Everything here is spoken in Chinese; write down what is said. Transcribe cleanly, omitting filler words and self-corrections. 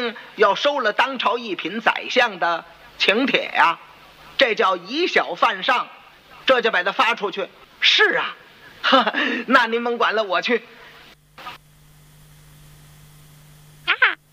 定要收了当朝一品宰相的请帖呀，这叫以小犯上，这就把他发出去。是啊，那您甭管了，我去。 哈哈。